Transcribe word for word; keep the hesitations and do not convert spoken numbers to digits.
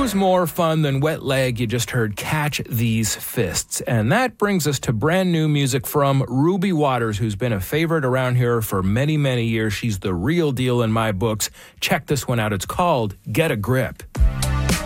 Who's more fun than Wet Leg? You just heard Catch These Fists. And that brings us to brand new music from Ruby Waters, who's been a favorite around here for many, many years. She's the real deal in my books. Check this one out. It's called Get a Grip.